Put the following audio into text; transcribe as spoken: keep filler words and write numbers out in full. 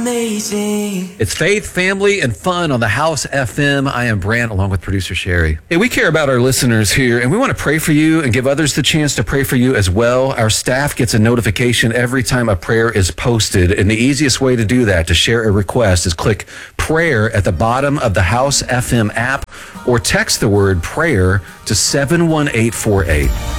amazing. It's faith, family, and fun on the House F M. I am Brant, along with producer Sherry. Hey, we care about our listeners here, and we want to pray for you and give others the chance to pray for you as well. Our staff gets a notification every time a prayer is posted, and the easiest way to do that, to share a request, is click prayer at the bottom of the House F M app or text the word prayer to seven one eight four eight.